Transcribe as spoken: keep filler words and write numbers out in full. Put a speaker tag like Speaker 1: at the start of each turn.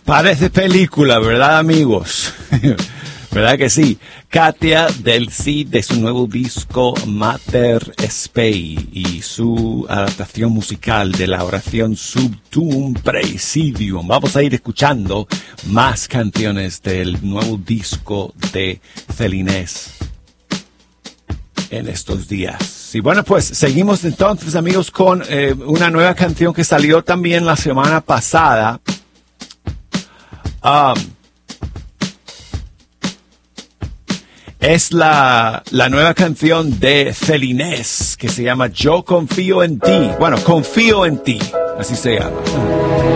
Speaker 1: Parece película, ¿verdad, amigos? ¿Verdad que sí? Katia Del Cid, de su nuevo disco Mater Spei y su adaptación musical de la oración Sub Tuum Praesidium. Vamos a ir escuchando más canciones del nuevo disco de Celines en estos días. Y bueno, pues seguimos entonces, amigos, con eh, una nueva canción que salió también la semana pasada. Um, es la, la nueva canción de Celines que se llama Yo Confío en Ti. Bueno, Confío en Ti, así se llama.